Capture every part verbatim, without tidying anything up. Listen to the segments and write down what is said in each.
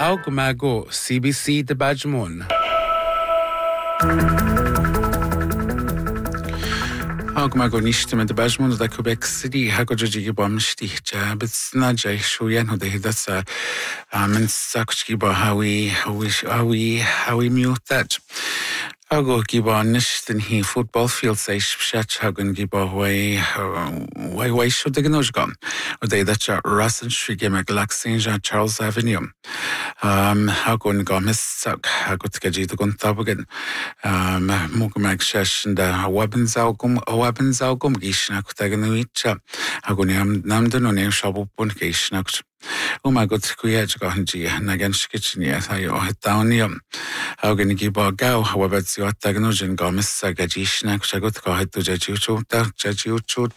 Augmago C B C de Bajmon. Augmago nishtem de Bajmon da Quebec City hagoji bomsti jabits najay shuyan ho de hidasa amen sakchi ba hawi hawi hawi hawi mute that. Ago giba nishtin he football field say shat hagun giba way way way should the gnojgam. O de that Russian shige maglaxin Charles Avenue. Um hagun gamis sak hagut gaji to gun tabagan. Um mugmag shash and a weapons algum a weapons algum gishna kutaganuicha. Haguniam namdan on air shabupun gishnak. Oh my God, kuya gahanji nagan kitchenia tayo hitawnium. How can you give a go? However, it's your technology gamis sagajishnak shagut kahet to jajuchu, jajuchu,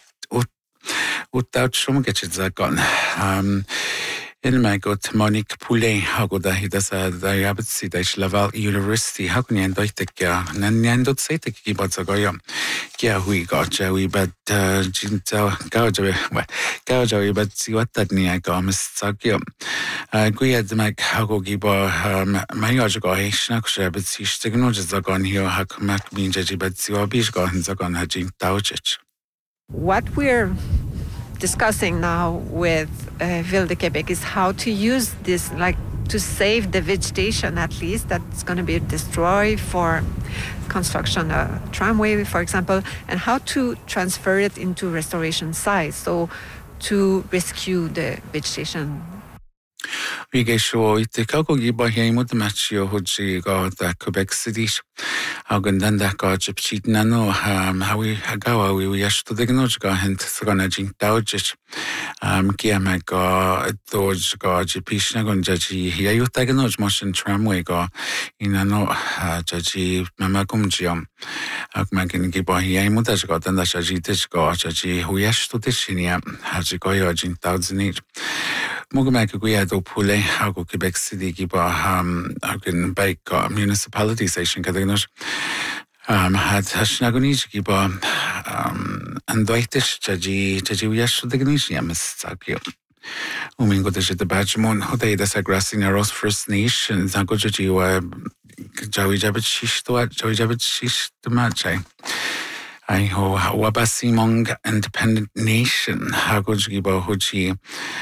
without some get it zagon. Um, in my God, Monique Poulet, how good I does a diabetes Laval University. How can you enjoy the care? Nanyandot say the keyboards are going. Yeah, we got we but uh, Jinta Gaujo, Gaujo, but see what that near Gamis Sagium. Uh, we had the Mac Hago Giba, um, my Ojago, Schnack, but see, Stignoges are gone here, Hack Mac mean Jaji, but see what Bish gone, Zagon Hajin Tauchich. What we're discussing now with uh, Ville de Quebec is how to use this, like to save the vegetation at least that's going to be destroyed for construction a tramway, for example, and how to transfer it into restoration sites, so to rescue the vegetation. We get show it the Kako Giba Hamo the Machio Hoji got the Quebec City. How can then that got cheat nano, um, how we go, we wish to the Gnojga and Saganajing Taujish. Um, Kiamaga, Dodge, God, Pishagon, Jaji, Yayu Taganoj motion tramway go in a no, Jaji Mamagumjium. Agmagan Giba Hamo that got and the Shajitish got Jaji, who yash to the Shinia, Hajikoyo, Jing thousand eight. Mugamaka do Pule, Hago Quebec City, Giba, um, Hagen Bake Municipality Station, Kadanos, um, had Hashnagonish, Giba, um, and Doitish, Jaji, Jaji Yash, the Gnishia, Miss Sakio. Umingo de the Bajmon, Hode, that's a grassing arrows First Nation, Zangoji, Jawi Jabit Shish to Jawi Jabit Shish to Machi. I ho Wabasimong Independent Nation, Hagojiba Hoji,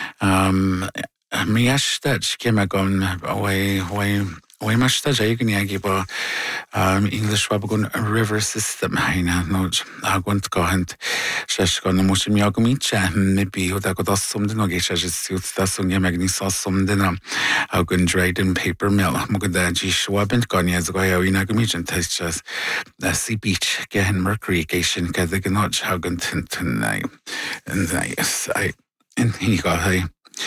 um, Miashtach Kemagon, away, away, away Mashtaj, Agniagiba, um, English Wabagon River System, Haina, Noj, Agunt Gohant, Shashgon, Moshimiagomicha, maybe who that got us some denogisha, suits Tasung Yamagnis, some dinner, Agun dried in paper mill, Mugadaji Schwabent Gonias, Goya, Inagamijan textures, the sea beach, Gahan Mercury, Gation, Kadaganoj, Haguntinton, and I, and he got a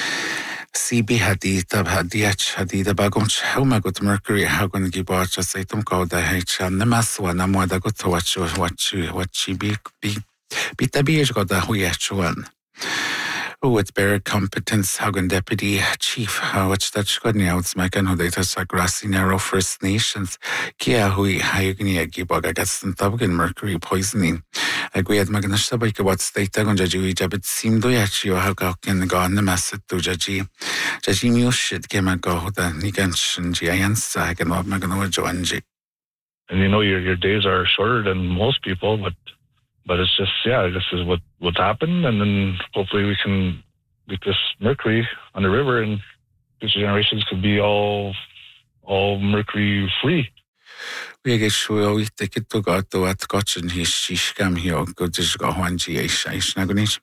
C B Hadi, Tab Hadiach, Hadi, the Bagunch, how my good Mercury, how going to give watch a Satum called the H and the Maswa, Namwada got to watch what you, what she be, be, be the beers got the Huyachuan. Oh, it's better competence, Hagen Deputy Chief, how much that Skodny outs, my can data Sagrassi narrow First Nations, Kia Hui, Hayugnia Gibaga gets and Tabgan Mercury poisoning. Agree at Magnashabaka what state on Jaji Jabit seemed to Yachi or Hagakin gone the message to Jaji. Jaji Mushit came and go the Nigan Giants, I can not Magano Joanji. And you know, your your days are shorter than most people, but But it's just, yeah, this is what, what's happened. And then hopefully we can get this mercury on the river and future generations could be all all mercury free. We get sure we take it to go to what Gotchen his shishkam here, go to go one G A Snagonish.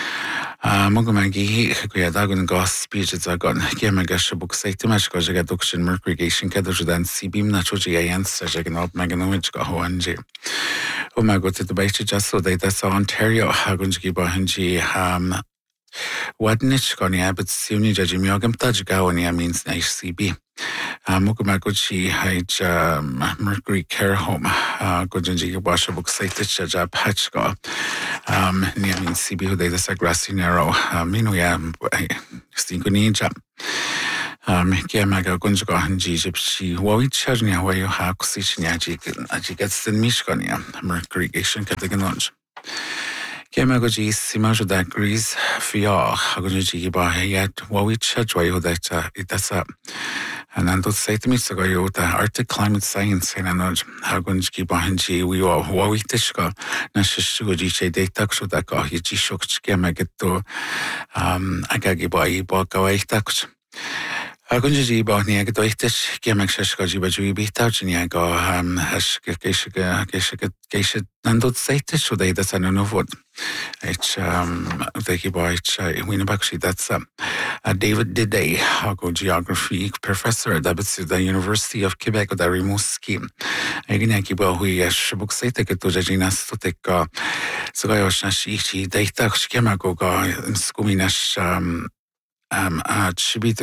Mogomagi, Guadagon Goss speeches are gone. Gamagash book say too much because I got duction mercury gation cadre than C beam natural answer, I can not Maganovich go one G. Oh my God, to the base just so they that's Ontario, Hagunji Bahanji, um, what niche gonia, but Suni Jajimiogam Tajgaonia means nice C B. Mukumaguchi Haj Mercury Care Home, Gojanji Basha book say Jaja Patchgo, um, near means C B who they the Sagrassi narrow, Minuya, Stingonija. Um, Kiamaga Gunjago Hanji Gypsy, Wawicharnia, where you have Kusishin Ajik, Ajigats the Mishkonia, Mercury Gation Kataganoj. Céime go dtí sima go da grís fiách a go dtí ba iad wawit se dwaio daita i dasa. And then those say to me, so go the Arctic Climate Science in an urge. How going to keep behind G. We are Huawei Tishka, Nashu G. Data so that go he shook Skema get to um Agagi by Baka Tax. A gon ji ba ni ag doitis ge meg se go ji ba ju bi ta ni go um has ge ge ge ge ge nandot seite so dei dat an no vod. It's um they gi ba it's in actually that's um David Diday a go geography professor at the University of Quebec da Rimouski. Egin gi ba hui es book seite ge to jina stotek so ga os na shi chi data skema go ga skuminas um Um, uh,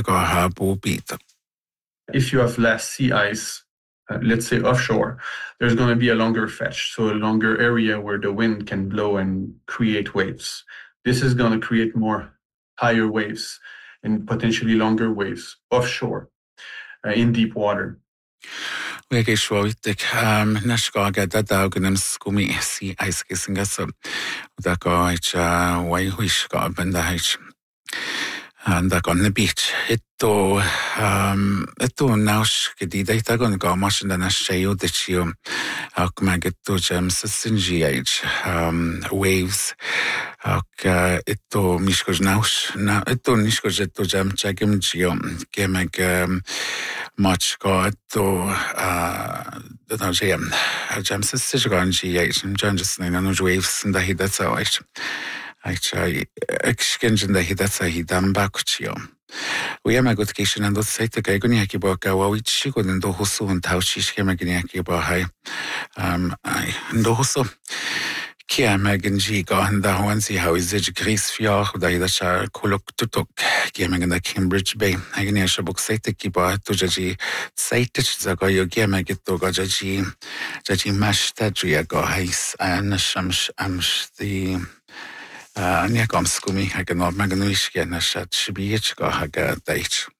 if you have less sea ice, uh, let's say offshore, there's going to be a longer fetch, so a longer area where the wind can blow and create waves. This is going to create more higher waves and potentially longer waves offshore uh, in deep water. We get shwaitik um nashka da da ganam skumi sea ice kissing us up da go ich uh why wish got benda h and that on the beach. Ito um ito naus gedi data gon go machine na shayo de chio ak mageto jam singi age um waves ak ito miskos naus na ito niskos ito jam chagim chio kemeg much go ito uh the jam jam singi age and just na no waves and that that's all right. Actually, exchange the hidata hidam bakchio. We am a good kitchen and those say the Gagoniaki boka, which she couldn't do husu and how she came again high. Um, I do husu. Kia Megan G. Gone the one see how is it Greece Fiach, the Idasha Kuluk Tutuk, gaming in the Cambridge Bay. Agnesha book say the Kiba to Jaji Saitich Zagoyo Gamagit to Gajaji Jaji Mash Tadria go Hais and Shamsh Amsh the Uh, Niakom skumi hag an or maganwish gen a shat shibiich go hag a date.